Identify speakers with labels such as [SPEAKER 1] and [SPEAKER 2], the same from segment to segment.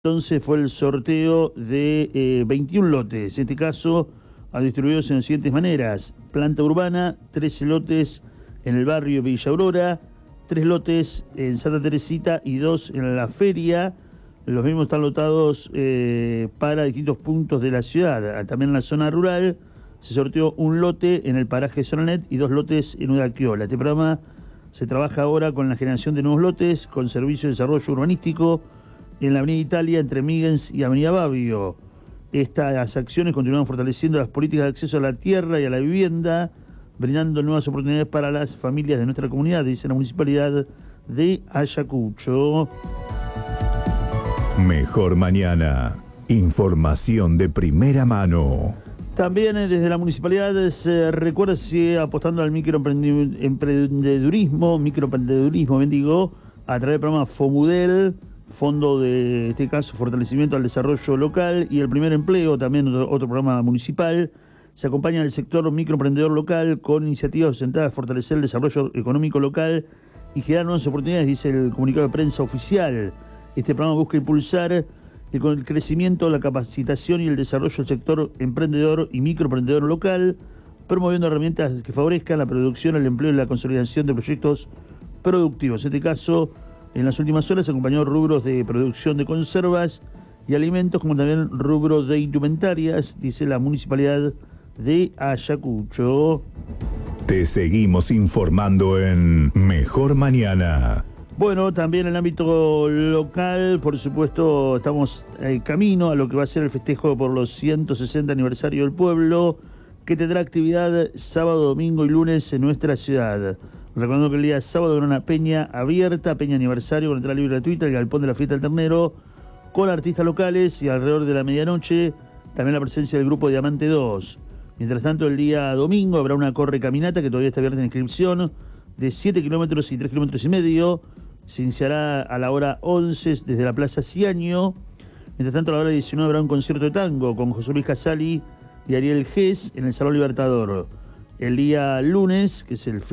[SPEAKER 1] Entonces fue el sorteo de 21 lotes, en este caso distribuidos en las siguientes maneras: planta urbana, 13 lotes en el barrio Villa Aurora, 3 lotes en Santa Teresita y 2 en la feria. Los mismos están lotados para distintos puntos de la ciudad. También en la zona rural se sorteó un lote en el paraje Sonanet y 2 lotes en Udaquiola. Este programa se trabaja ahora con la generación de nuevos lotes, con servicio de desarrollo urbanístico en la Avenida Italia, entre Miggins y Avenida Babio. Estas acciones continúan fortaleciendo las políticas de acceso a la tierra y a la vivienda, brindando nuevas oportunidades para las familias de nuestra comunidad, dice la Municipalidad de Ayacucho.
[SPEAKER 2] Mejor mañana. Información de primera mano.
[SPEAKER 1] También desde la Municipalidad se recuerda, sigue apostando al microemprendedurismo, bendigo, a través del programa FOMUDEL, Fondo de, este caso, Fortalecimiento al Desarrollo Local y el Primer Empleo, también otro programa municipal. Se acompaña al sector microemprendedor local con iniciativas orientadas a fortalecer el desarrollo económico local y generar nuevas oportunidades, dice el comunicado de prensa oficial. Este programa busca impulsar el crecimiento, la capacitación y el desarrollo del sector emprendedor y microemprendedor local, promoviendo herramientas que favorezcan la producción, el empleo y la consolidación de proyectos productivos. En este caso, en las últimas horas se acompañó rubros de producción de conservas y alimentos, como también rubros de indumentarias, dice la Municipalidad de Ayacucho.
[SPEAKER 2] Te seguimos informando en Mejor Mañana.
[SPEAKER 1] Bueno, también en el ámbito local, por supuesto, estamos camino a lo que va a ser el festejo por los 160 aniversario del pueblo, que tendrá actividad sábado, domingo y lunes en nuestra ciudad. Recordando que el día sábado habrá una peña abierta, peña aniversario con entrada libre gratuita, el galpón de la fiesta del ternero, con artistas locales, y alrededor de la medianoche también la presencia del grupo Diamante 2. Mientras tanto, el día domingo habrá una corre-caminata que todavía está abierta en inscripción, de 7 kilómetros y 3 kilómetros y medio. Se iniciará a la hora 11 desde la Plaza Ciaño. Mientras tanto, a la hora 19 habrá un concierto de tango con José Luis Casali y Ariel Gess en el Salón Libertador. El día lunes, que es el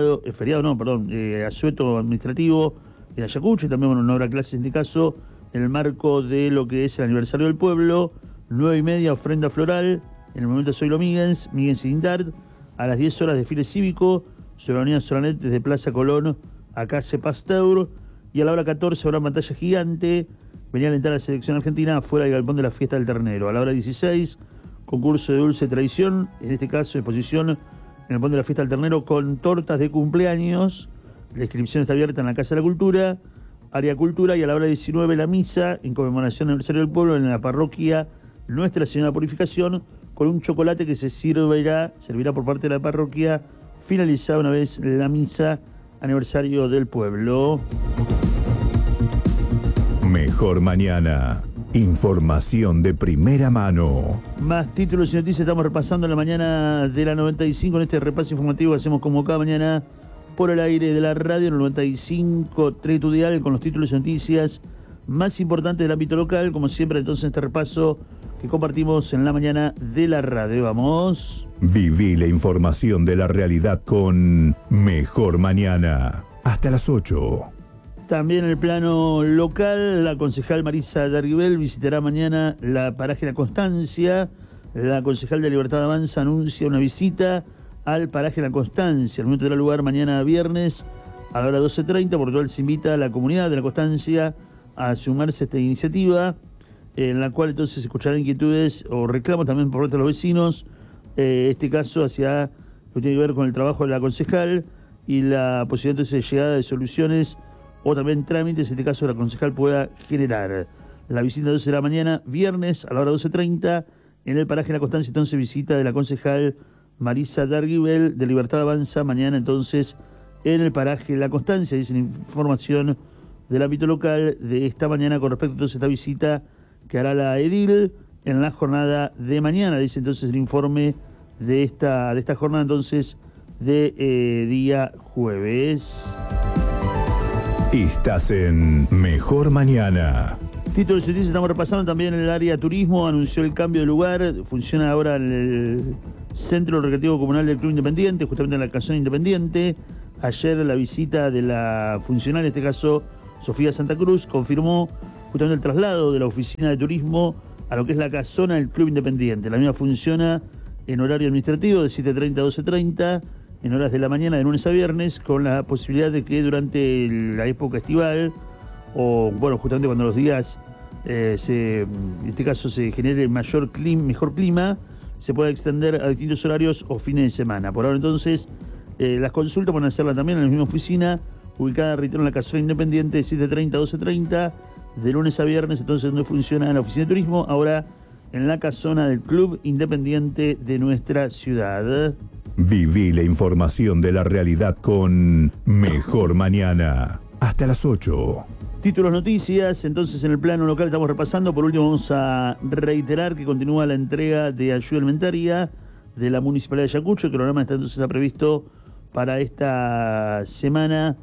[SPEAKER 1] asueto administrativo de Ayacucho, y también no habrá clases en este caso, en el marco de lo que es el aniversario del pueblo. 9:30, ofrenda floral, en el momento de Zoilo Miggins y Dindart. A las 10 horas, desfile cívico sobre la Avenida Sonanet desde Plaza Colón a calle Pasteur, y a la hora 14 habrá pantalla gigante. Venía a alentar a la selección argentina afuera del galpón de la fiesta del ternero. A la hora 16, concurso de dulce tradición, en este caso exposición en el galpón de la fiesta del ternero con tortas de cumpleaños. La inscripción está abierta en la Casa de la Cultura, área cultura, y a la hora 19 la misa en conmemoración del aniversario del pueblo en la parroquia Nuestra Señora de la Purificación, con un chocolate que servirá por parte de la parroquia, finalizada una vez la misa aniversario del pueblo.
[SPEAKER 2] Mejor Mañana. Información de primera mano.
[SPEAKER 1] Más títulos y noticias estamos repasando en la mañana de la 95, en este repaso informativo que hacemos como cada mañana por el aire de la radio, en el 95.3 tu dial, con los títulos y noticias más importantes del ámbito local. Como siempre, entonces, este repaso que compartimos en la mañana de la radio. Vamos.
[SPEAKER 2] Viví la información de la realidad con Mejor Mañana. Hasta las 8.
[SPEAKER 1] También en el plano local, la concejal Marisa Darguibel visitará mañana la paraje La Constancia. La concejal de Libertad Avanza anuncia una visita al paraje La Constancia. El momento tendrá lugar mañana viernes a la hora 12:30, por lo cual se invita a la comunidad de La Constancia a sumarse a esta iniciativa, en la cual entonces se escucharán inquietudes o reclamos también por parte de los vecinos, este caso hacia lo que tiene que ver con el trabajo de la concejal y la posibilidad entonces de llegada de soluciones o también trámites, en este caso la concejal pueda generar. La visita entonces será mañana viernes a la hora 12:30 en el paraje La Constancia. Entonces, visita de la concejal Marisa Darguibel de Libertad Avanza mañana entonces en el paraje La Constancia. Dicen información del ámbito local de esta mañana con respecto entonces a esta visita que hará la edil en la jornada de mañana. Dice entonces el informe de esta jornada entonces de día jueves.
[SPEAKER 2] Estás en Mejor Mañana.
[SPEAKER 1] Títulos y noticias estamos repasando también en el área turismo. Anunció el cambio de lugar. Funciona ahora el Centro Recreativo Comunal del Club Independiente, justamente en la Casona Independiente. Ayer la visita de la funcionaria, en este caso Sofía Santa Cruz, confirmó justamente el traslado de la oficina de turismo a lo que es la casona del Club Independiente. La misma funciona en horario administrativo de 7:30 a 12:30, en horas de la mañana de lunes a viernes, con la posibilidad de que durante la época estival, o bueno, justamente cuando los días, en este caso se genere mejor clima, se pueda extender a distintos horarios o fines de semana. Por ahora entonces, las consultas van a hacerlas también en la misma oficina, ubicada, reitero, en la casona Independiente de 7:30 a 12:30, de lunes a viernes, entonces donde funciona la oficina de turismo, ahora en la casona del Club Independiente de nuestra ciudad.
[SPEAKER 2] Viví la información de la realidad con Mejor Mañana. Hasta las 8.
[SPEAKER 1] Títulos, noticias. Entonces, en el plano local estamos repasando. Por último, vamos a reiterar que continúa la entrega de ayuda alimentaria de la Municipalidad de Ayacucho. El programa está previsto para esta semana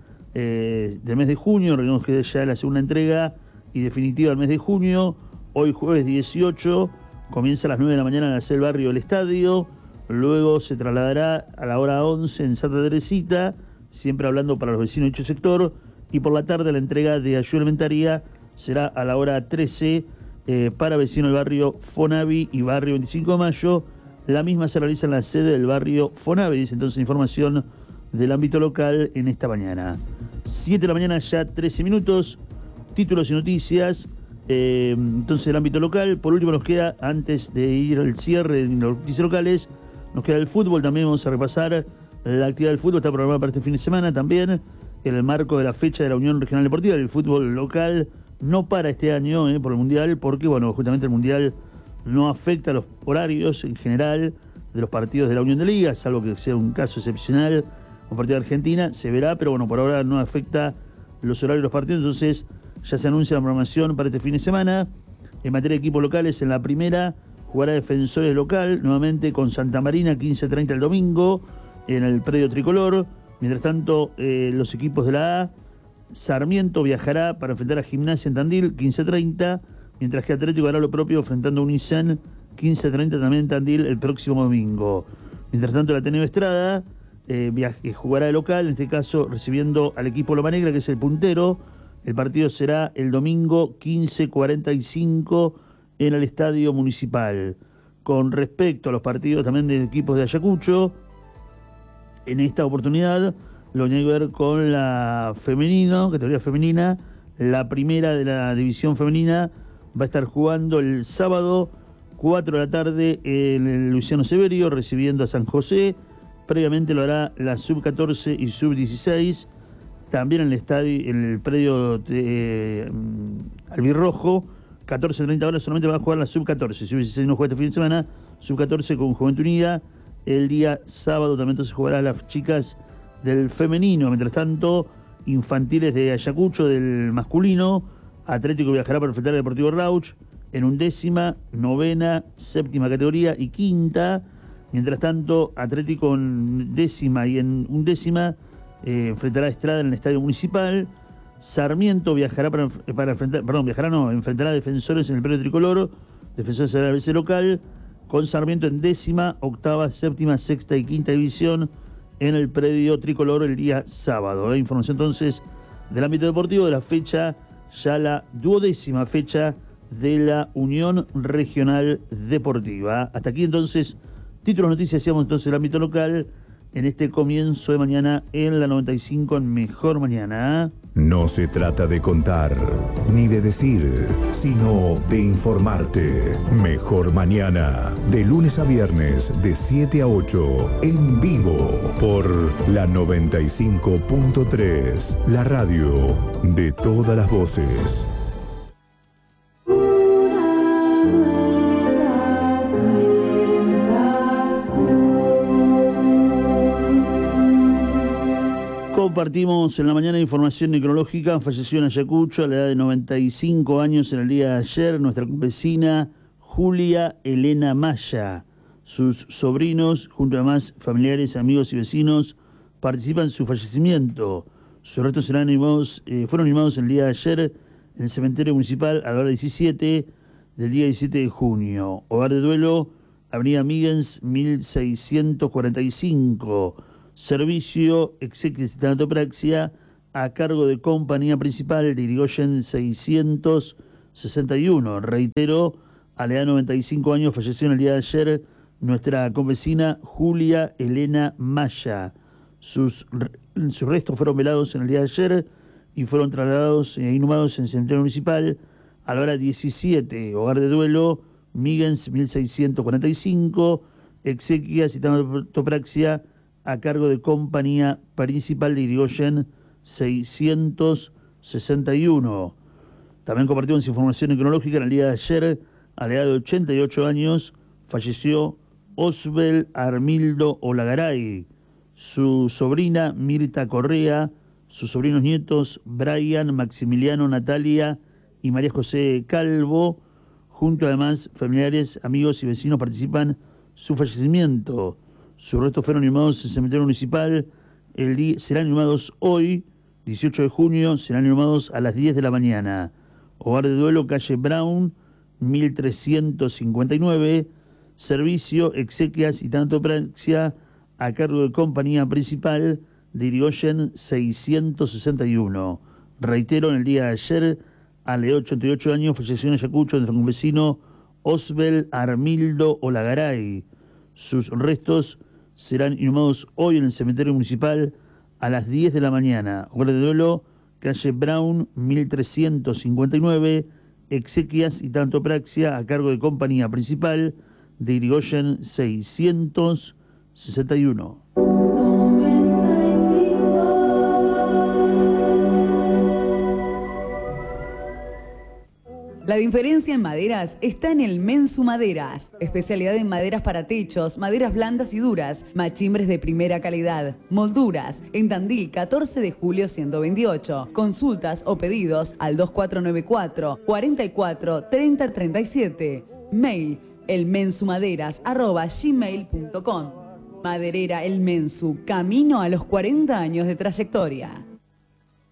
[SPEAKER 1] del mes de junio. Recordemos que ya es la segunda entrega y definitiva del mes de junio. Hoy jueves 18 comienza a las 9 de la mañana en el barrio del Estadio. Luego se trasladará a la hora 11 en Santa Teresita, siempre hablando para los vecinos de dicho sector. Y por la tarde la entrega de ayuda alimentaria será a la hora 13 para vecinos del barrio Fonavi y barrio 25 de Mayo. La misma se realiza en la sede del barrio Fonavi. Dice entonces información del ámbito local en esta mañana. 7 de la mañana, ya 13 minutos. Títulos y noticias. Entonces el ámbito local. Por último nos queda, antes de ir al cierre de los noticias locales, nos queda el fútbol. También vamos a repasar la actividad del fútbol. Está programada para este fin de semana también, en el marco de la fecha de la Unión Regional Deportiva. El fútbol local no para este año por el Mundial, porque bueno, justamente el Mundial no afecta a los horarios en general de los partidos de la Unión de Liga, salvo que sea un caso excepcional, un partido de Argentina, se verá, pero bueno, por ahora no afecta los horarios de los partidos. Entonces ya se anuncia la programación para este fin de semana. En materia de equipos locales, en la primera jugará Defensores local, nuevamente con Santa Marina, 15:30 el domingo, en el predio tricolor. Mientras tanto, los equipos de la A, Sarmiento viajará para enfrentar a Gimnasia en Tandil, 15:30, mientras que Atlético hará lo propio enfrentando a Unicen, 15:30 también en Tandil el próximo domingo. Mientras tanto, el Ateneo Estrada jugará de local, en este caso recibiendo al equipo Loma Negra, que es el puntero. El partido será el domingo 15:45 en el Estadio Municipal. Con respecto a los partidos también de equipos de Ayacucho, en esta oportunidad lo que tiene que ver con la categoría femenina. La primera de la división femenina va a estar jugando el sábado 4 de la tarde en el Luciano Severio, recibiendo a San José. Previamente lo hará la sub-14 y sub-16, también en el estadio, en el predio albirrojo. 14:30 horas solamente va a jugar la sub-14. Sub-16 no juega este fin de semana. Sub-14 con Juventud Unida. El día sábado también entonces jugará las chicas del femenino. Mientras tanto, infantiles de Ayacucho del masculino. Atlético viajará para enfrentar al Deportivo Rauch en 11ª, 9ª, 7ª categoría y 5ª. Mientras tanto, Atlético en 10ª y en 11ª enfrentará a Estrada en el Estadio Municipal. Sarmiento viajará enfrentará a Defensores en el predio tricolor. Defensores será el BC local, con Sarmiento en 10ª, 8ª, 7ª, 6ª y 5ª división en el predio tricolor el día sábado. Información entonces del ámbito deportivo de la fecha, ya la 12ª fecha de la Unión Regional Deportiva. Hasta aquí entonces, títulos, noticias, hacíamos entonces el ámbito local en este comienzo de mañana en la 95 en Mejor Mañana.
[SPEAKER 2] No se trata de contar ni de decir, sino de informarte. Mejor Mañana, de lunes a viernes, de 7 a 8, en vivo, por la 95.3, la radio de todas las voces.
[SPEAKER 1] Compartimos en la mañana información necrológica. Falleció en Ayacucho a la edad de 95 años en el día de ayer nuestra vecina Julia Elena Maya. Sus sobrinos, junto a más familiares, amigos y vecinos, participan en su fallecimiento. Sus restos fueron animados el día de ayer en el cementerio municipal a la hora 17 del día 17 de junio. Hogar de duelo, Avenida Migens, 1645. Servicio, exequias y tanatopraxia a cargo de Compañía Principal de Irigoyen 600 61. Reitero, a la edad de 95 años falleció en el día de ayer nuestra convecina Julia Elena Maya. Sus restos fueron velados en el día de ayer y fueron trasladados e inhumados en el cementerio municipal a la hora 17, hogar de duelo, Migens 1645, exequias y tanatopraxia a cargo de Compañía Principal de Irigoyen 661. También compartimos información cronológica en el día de ayer, a la edad de 88 años, falleció Osbel Armildo Olagaray, su sobrina Mirta Correa, sus sobrinos nietos Brian, Maximiliano, Natalia y María José Calvo, junto además familiares, amigos y vecinos participan su fallecimiento. Sus restos fueron inhumados en el cementerio municipal, serán inhumados hoy, 18 de junio, serán inhumados a las 10 de la mañana. Hogar de duelo, calle Brown, 1359, servicio, exequias y tanatopraxia a cargo de Compañía Principal de Irigoyen 661. Reitero, en el día de ayer, a la edad de 88 años, falleció en Ayacucho nuestro convecino Osbel Armildo Olagaray. Sus restos serán inhumados hoy en el cementerio municipal a las 10 de la mañana. Hogar de duelo, calle Brown, 1359, exequias y tanatopraxia a cargo de Compañía Principal de Irigoyen 661.
[SPEAKER 3] La diferencia en maderas está en el Mensu Maderas. Especialidad en maderas para techos, maderas blandas y duras, machimbres de primera calidad, molduras. En Tandil, 14 de julio 128. Consultas o pedidos al 2494 44 30 37. Mail elmensumaderas@gmail.com. Maderera El Mensu, camino a los 40 años de trayectoria.